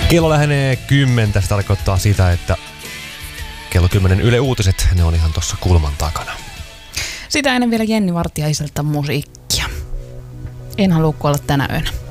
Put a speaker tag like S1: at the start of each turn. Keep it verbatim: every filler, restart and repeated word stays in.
S1: Kello lähenee kymmentä, se tarkoittaa sitä, että kello kymmenen Yle Uutiset, ne on ihan tuossa kulman takana.
S2: Sitä ennen vielä Jenni Vartiaiselta musiikkia. En halua kuolla tänä yönä.